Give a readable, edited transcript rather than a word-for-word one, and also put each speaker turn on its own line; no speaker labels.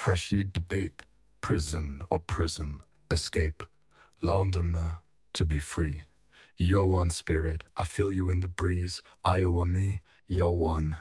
Freshly debate, prison or prison, escape, Londoner, to be free. You're one spirit, I feel you in the breeze. I one me, you're one.